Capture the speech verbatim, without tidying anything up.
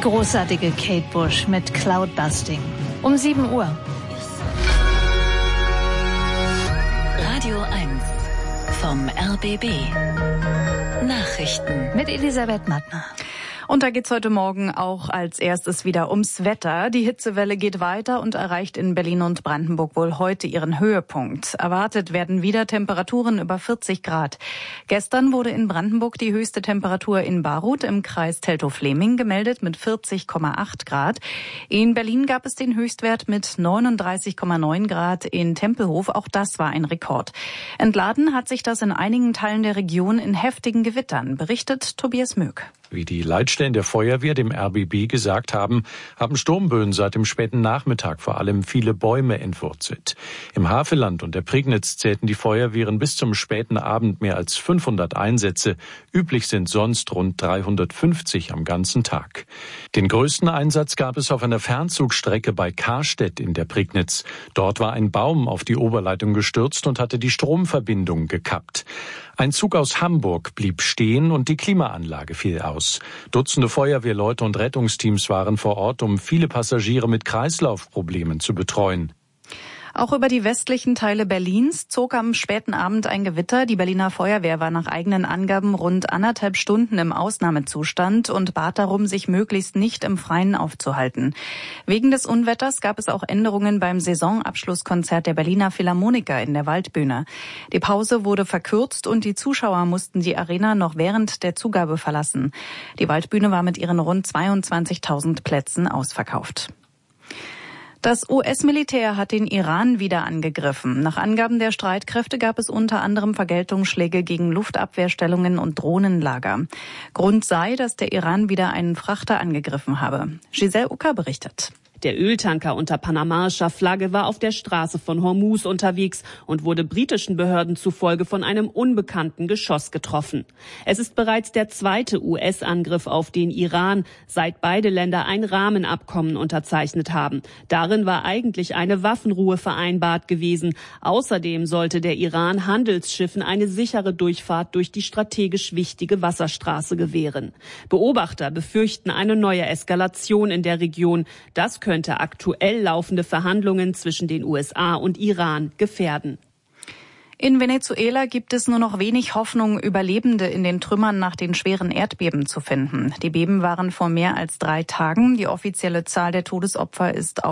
großartige Kate Bush mit Cloudbusting. Um sieben Uhr. Radio eins vom R B B. Nachrichten Mit Elisabeth Mattner. Und da geht's heute Morgen auch als erstes wieder ums Wetter. Die Hitzewelle geht weiter und erreicht in Berlin und Brandenburg wohl heute ihren Höhepunkt. Erwartet werden wieder Temperaturen über vierzig Grad. Gestern wurde in Brandenburg die höchste Temperatur in Baruth im Kreis Teltow-Fleming gemeldet mit vierzig Komma acht Grad. In Berlin gab es den Höchstwert mit neununddreißig Komma neun Grad in Tempelhof. Auch das war ein Rekord. Entladen hat sich das in einigen Teilen der Region in heftigen Gewittern, berichtet Tobias Möck. Wie die Leitstellen der Feuerwehr dem R B B gesagt haben, haben Sturmböen seit dem späten Nachmittag vor allem viele Bäume entwurzelt. Im Havelland und der Prignitz zählten die Feuerwehren bis zum späten Abend mehr als fünfhundert Einsätze. Üblich sind sonst rund dreihundertfünfzig am ganzen Tag. Den größten Einsatz gab es auf einer Fernzugstrecke bei Karstedt in der Prignitz. Dort war ein Baum auf die Oberleitung gestürzt und hatte die Stromverbindung gekappt. Ein Zug aus Hamburg blieb stehen und die Klimaanlage fiel aus. Dutzende Feuerwehrleute und Rettungsteams waren vor Ort, um viele Passagiere mit Kreislaufproblemen zu betreuen. Auch über die westlichen Teile Berlins zog am späten Abend ein Gewitter. Die Berliner Feuerwehr war nach eigenen Angaben rund anderthalb Stunden im Ausnahmezustand und bat darum, sich möglichst nicht im Freien aufzuhalten. Wegen des Unwetters gab es auch Änderungen beim Saisonabschlusskonzert der Berliner Philharmoniker in der Waldbühne. Die Pause wurde verkürzt und die Zuschauer mussten die Arena noch während der Zugabe verlassen. Die Waldbühne war mit ihren rund zweiundzwanzigtausend Plätzen ausverkauft. Das U S-Militär hat den Iran wieder angegriffen. Nach Angaben der Streitkräfte gab es unter anderem Vergeltungsschläge gegen Luftabwehrstellungen und Drohnenlager. Grund sei, dass der Iran wieder einen Frachter angegriffen habe. Giselle Ucker berichtet. Der Öltanker unter panamaischer Flagge war auf der Straße von Hormuz unterwegs und wurde britischen Behörden zufolge von einem unbekannten Geschoss getroffen. Es ist bereits der zweite U S-Angriff auf den Iran, seit beide Länder ein Rahmenabkommen unterzeichnet haben. Darin war eigentlich eine Waffenruhe vereinbart gewesen. Außerdem sollte der Iran Handelsschiffen eine sichere Durchfahrt durch die strategisch wichtige Wasserstraße gewähren. Beobachter befürchten eine neue Eskalation in der Region. Das könnte aktuell laufende Verhandlungen zwischen den U S A und Iran gefährden. In Venezuela gibt es nur noch wenig Hoffnung, Überlebende in den Trümmern nach den schweren Erdbeben zu finden. Die Beben waren vor mehr als drei Tagen. Die offizielle Zahl der Todesopfer ist auf